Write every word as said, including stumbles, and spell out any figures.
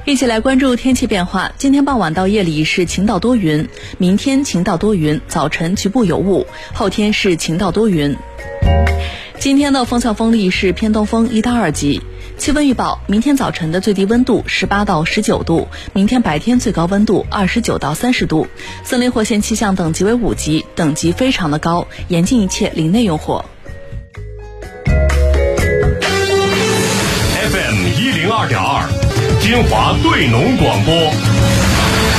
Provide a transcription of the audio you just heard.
一起来关注天气变化。今天傍晚到夜里是晴到多云，明天晴到多云，早晨局部有雾，后天是晴到多云。今天的风向风力是偏东风一到二级。气温预报：明天早晨的最低温度十八到十九度，明天白天最高温度二十九到三十度。森林火险气象等级为五级，等级非常的高，严禁一切林内用火。 F M 一零二点二，金华对农广播。